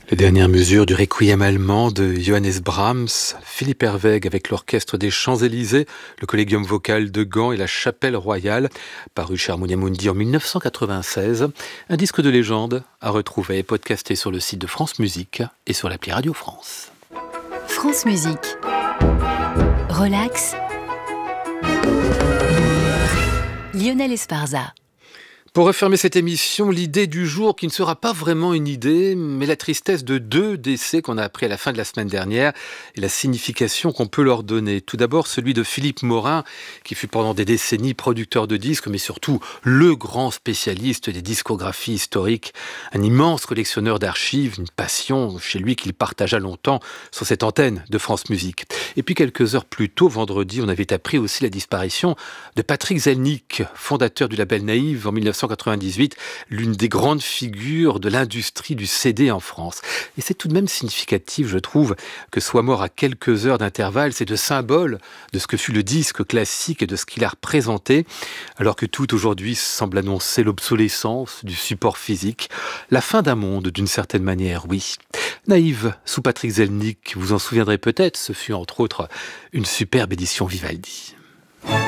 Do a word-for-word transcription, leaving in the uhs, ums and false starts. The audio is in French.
Les dernières mesures du Requiem allemand de Johannes Brahms, Philippe Herwegh avec l'Orchestre des Champs-Élysées, le Collégium vocal de Gand et la Chapelle Royale, paru chez Harmonia Mundi en mille neuf cent quatre-vingt-seize. Un disque de légende à retrouver et podcasté sur le site de France Musique et sur l'appli Radio France. France Musique. Relax. Lionel Esparza. Pour refermer cette émission, l'idée du jour qui ne sera pas vraiment une idée, mais la tristesse de deux décès qu'on a appris à la fin de la semaine dernière et la signification qu'on peut leur donner. Tout d'abord, celui de Philippe Morin, qui fut pendant des décennies producteur de disques, mais surtout le grand spécialiste des discographies historiques, un immense collectionneur d'archives, une passion chez lui qu'il partagea longtemps sur cette antenne de France Musique. Et puis quelques heures plus tôt, vendredi, on avait appris aussi la disparition de Patrick Zelnick, fondateur du label Naïve en mille neuf cent quatre-vingt-dix-huit, l'une des grandes figures de l'industrie du C D en France. Et c'est tout de même significatif, je trouve, que soit mort à quelques heures d'intervalle. C'est de symbole de ce que fut le disque classique et de ce qu'il a représenté, alors que tout aujourd'hui semble annoncer l'obsolescence du support physique, la fin d'un monde d'une certaine manière, oui. Naïve, sous Patrick Zelnick, vous en souviendrez peut-être, ce fut entre autres une superbe édition Vivaldi.